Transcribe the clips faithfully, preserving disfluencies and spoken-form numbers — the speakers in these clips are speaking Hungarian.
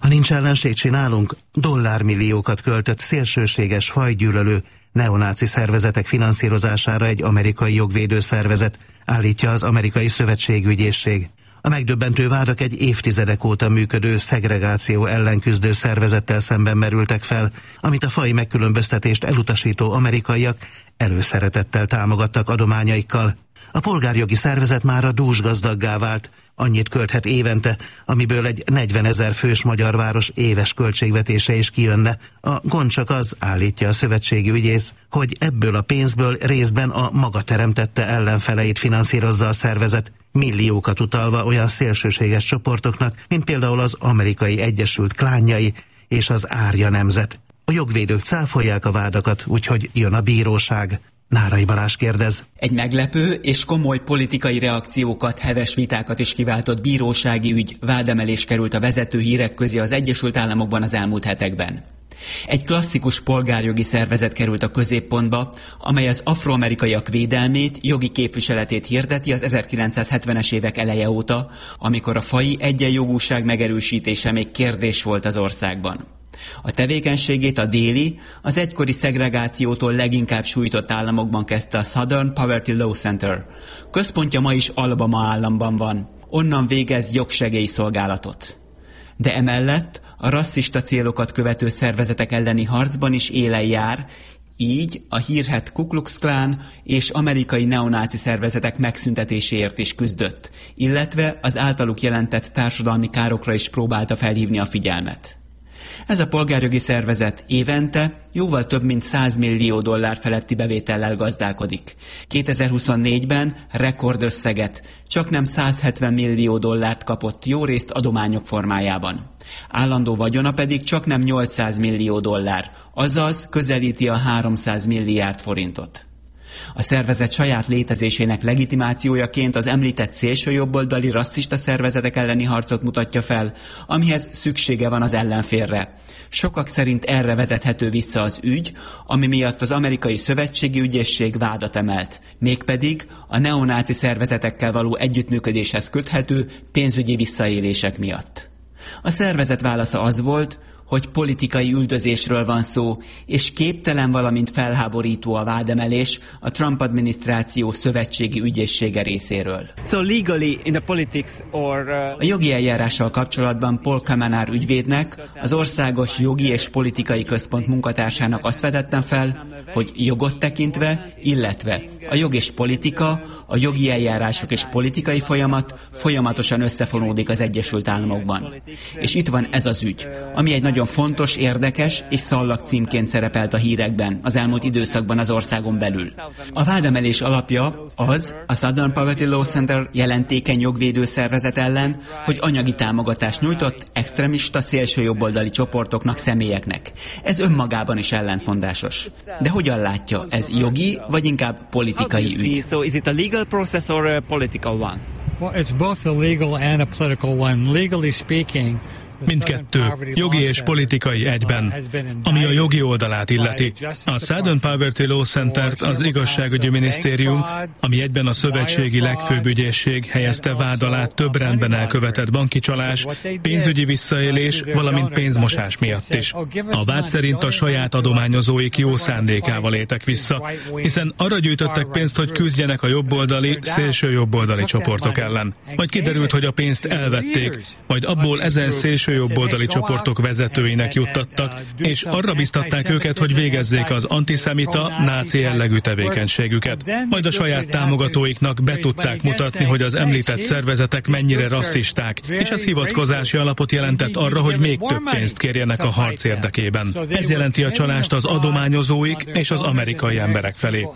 Ha nincs ellenség, csinálunk, dollármilliókat költött szélsőséges, fajgyűlölő, neonáci szervezetek finanszírozására egy amerikai jogvédő szervezet, állítja az amerikai szövetségügyészség. A megdöbbentő vádak egy évtizedek óta működő szegregáció ellen küzdő szervezettel szemben merültek fel, amit a faji megkülönböztetést elutasító amerikaiak előszeretettel támogattak adományaikkal. A polgárjogi szervezet mára dúsgazdaggá vált, annyit költhet évente, amiből egy negyvenezer fős magyar város éves költségvetése is kijönne. A gond csak az, állítja a szövetségi ügyész, hogy ebből a pénzből részben a maga teremtette ellenfeleit finanszírozza a szervezet, milliókat utalva olyan szélsőséges csoportoknak, mint például az Amerikai Egyesült Klánjai és az Árja Nemzet. A jogvédők cáfolják a vádakat, úgyhogy jön a bíróság. Nárai Balázs kérdez. Egy meglepő és komoly politikai reakciókat, heves vitákat is kiváltott bírósági ügy vádemelés került a vezető hírek közé az Egyesült Államokban az elmúlt hetekben. Egy klasszikus polgárjogi szervezet került a középpontba, amely az afroamerikaiak védelmét, jogi képviseletét hirdeti az ezerkilencszázhetvenes évek eleje óta, amikor a faji egyenjogúság megerősítése még kérdés volt az országban. A tevékenységét a déli, az egykori szegregációtól leginkább sújtott államokban kezdte a Southern Poverty Law Center. Központja ma is Alabama államban van, onnan végez jogsegélyszolgálatot. De emellett a rasszista célokat követő szervezetek elleni harcban is élen jár, így a hírhedt Ku Klux Klan és amerikai neonáci szervezetek megszüntetéséért is küzdött, illetve az általuk jelentett társadalmi károkra is próbálta felhívni a figyelmet. Ez a polgárjogi szervezet évente jóval több mint száz millió dollár feletti bevétellel gazdálkodik. kétezer-huszonnégyben rekordösszeget, csaknem százhetven millió dollárt kapott, jó részt adományok formájában. Állandó vagyona pedig csaknem nyolcszáz millió dollár, azaz közelíti a háromszáz milliárd forintot. A szervezet saját létezésének legitimációjaként az említett szélsőjobboldali rasszista szervezetek elleni harcot mutatja fel, amihez szüksége van az ellenfélre. Sokak szerint erre vezethető vissza az ügy, ami miatt az amerikai szövetségi ügyészség vádat emelt, mégpedig a neonáci szervezetekkel való együttműködéshez köthető pénzügyi visszaélések miatt. A szervezet válasza az volt, hogy politikai üldözésről van szó, és képtelen, valamint felháborító a vádemelés a Trump adminisztráció szövetségi ügyészsége részéről. So legally in the politics or, uh... A jogi eljárással kapcsolatban Paul Kamenár ügyvédnek, az Országos Jogi és Politikai Központ munkatársának azt vetettem fel, hogy jogot tekintve, illetve a jog és politika, a jogi eljárások és politikai folyamat folyamatosan összefonódik az Egyesült Államokban. És itt van ez az ügy, ami egy nagyon fontos, érdekes és szallagcímként szerepelt a hírekben az elmúlt időszakban az országon belül. A vádemelés alapja az, a Southern Poverty Law Center jelentékeny jogvédő szervezet ellen, hogy anyagi támogatást nyújtott extremista szélsőjobboldali csoportoknak, személyeknek. Ez önmagában is ellentmondásos. De hogyan látja, ez jogi vagy inkább politikai ügy? So is it a legal process or a political one? Well, it's both a legal and a political one. Legally speaking, mindkettő, jogi és politikai egyben, ami a jogi oldalát illeti. A Southern Poverty Law Centert az igazságügyi minisztérium, ami egyben a szövetségi legfőbb ügyészség helyezte vád alá több rendben elkövetett banki csalás, pénzügyi visszaélés, valamint pénzmosás miatt is. A vád szerint a saját adományozóik jó szándékával éltek vissza, hiszen arra gyűjtöttek pénzt, hogy küzdjenek a jobboldali, szélső jobboldali csoportok ellen. Majd kiderült, hogy a pénzt elvették, majd abból ezen szélső jobboldali csoportok vezetőinek juttattak, és arra biztatták őket, hogy végezzék az antiszemita, náci jellegű tevékenységüket. Majd a saját támogatóiknak be tudták mutatni, hogy az említett szervezetek mennyire rasszisták, és ez hivatkozási alapot jelentett arra, hogy még több pénzt kérjenek a harc érdekében. Ez jelenti a csalást az adományozóik és az amerikai emberek felé.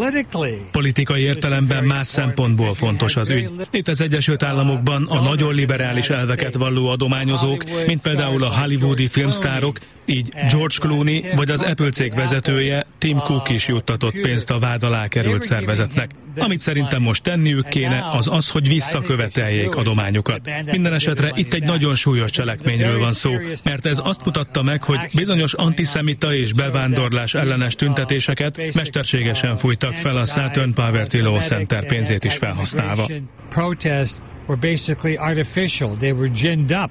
Politikai értelemben más szempontból fontos az ügy. Itt az Egyesült Államokban a nagyon liberális elveket valló adományozók, mint például a hollywoodi filmsztárok, így George Clooney vagy az Apple cég vezetője, Tim Cook is juttatott pénzt a vád alá került szervezetnek. Amit szerintem most tenniük kéne, az az, hogy visszaköveteljék adományukat. Minden esetre itt egy nagyon súlyos cselekményről van szó, mert ez azt mutatta meg, hogy bizonyos antiszemita és bevándorlás ellenes tüntetéseket mesterségesen fújtak fel a Southern Poverty Law Center pénzét is felhasználva. were basically artificial. They were ginned up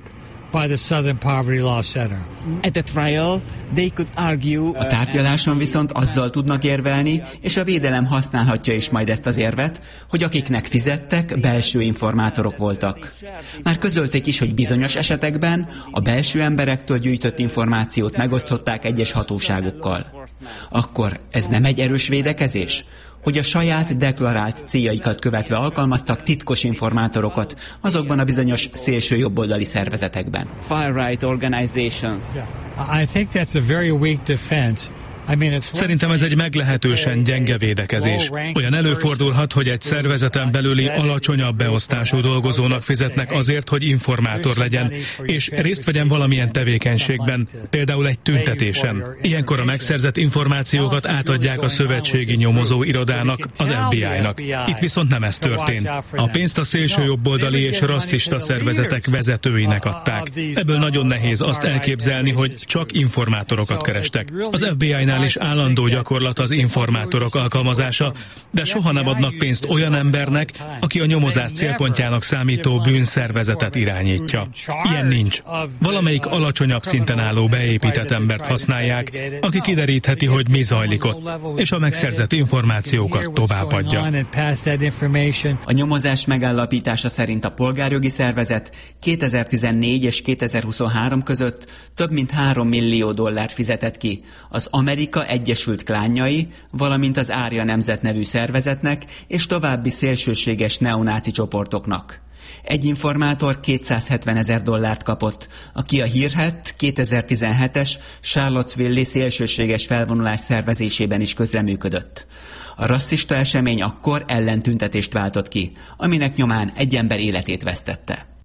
by the Southern Poverty Law Center. At the trial, they could argue... A tárgyaláson viszont azzal tudnak érvelni, és a védelem használhatja is majd ezt az érvet, hogy akiknek fizettek, belső informátorok voltak. Már közölték is, hogy bizonyos esetekben a belső emberektől gyűjtött információt megosztották egyes hatóságokkal. Akkor ez nem egy erős védekezés? Hogy a saját deklarált céljaikat követve alkalmaztak titkos informátorokat azokban a bizonyos szélső jobboldali szervezetekben. Far-right organizations. I think that's a very weak defense. Szerintem ez egy meglehetősen gyenge védekezés. Olyan előfordulhat, hogy egy szervezeten belüli alacsonyabb beosztású dolgozónak fizetnek azért, hogy informátor legyen, és részt vegyen valamilyen tevékenységben, például egy tüntetésen. Ilyenkor a megszerzett információkat átadják a szövetségi nyomozó irodának, az ef bé i-nak. Itt viszont nem ez történt. A pénzt a szélsőjobboldali és rasszista szervezetek vezetőinek adták. Ebből nagyon nehéz azt elképzelni, hogy csak informátorokat kerestek. Az ef bé i-nál is állandó gyakorlat az informátorok alkalmazása, de soha nem adnak pénzt olyan embernek, aki a nyomozás célpontjának számító bűnszervezetet irányítja. Ilyen nincs. Valamelyik alacsonyabb szinten álló beépített embert használják, aki kiderítheti, hogy mi zajlik ott, és a megszerzett információkat továbbadja. A nyomozás megállapítása szerint a polgárjogi szervezet kétezer-tizennégy és kétezer-huszonhárom között több mint három millió dollárt fizetett ki az Amerikai Egyesült Klánjai, valamint az Árja Nemzet nevű szervezetnek és további szélsőséges neonáci csoportoknak. Egy informátor kétszázhetvenezer dollárt kapott, aki a hírhedt kétezer-tizenhetes Charlottesville-i szélsőséges felvonulás szervezésében is közreműködött. A rasszista esemény akkor ellentüntetést váltott ki, aminek nyomán egy ember életét vesztette.